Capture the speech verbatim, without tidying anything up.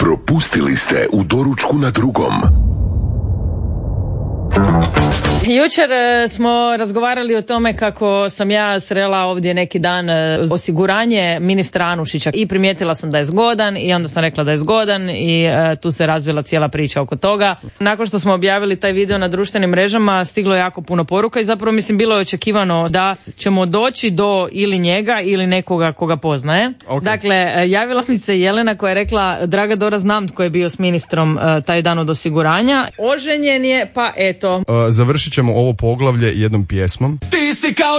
Propustili ste u doručku na drugom. Jučer smo razgovarali o tome kako sam ja srela ovdje neki dan osiguranje ministra Anušića i primijetila sam da je zgodan i onda sam rekla da je zgodan i uh, tu se razvila cijela priča oko toga. Nakon što smo objavili taj video na društvenim mrežama stiglo je jako puno poruka i zapravo mislim bilo je očekivano da ćemo doći do ili njega ili nekoga koga poznaje. Okay. Dakle, javila mi se Jelena koja je rekla: Draga Dora, znam tko je bio s ministrom uh, taj dan od osiguranja. Oženjen je, pa eto. Uh, završit ćemo ovo poglavlje jednom pjesmom. Ti si kao